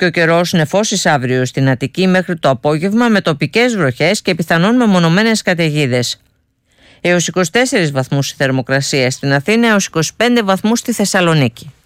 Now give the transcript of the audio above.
Και ο καιρός νεφώσεις αύριο στην Αττική μέχρι το απόγευμα με τοπικές βροχές και πιθανόν μεμονωμένες καταιγίδες. Έως 24 βαθμούς η θερμοκρασία στην Αθήνα, έως 25 βαθμούς στη Θεσσαλονίκη.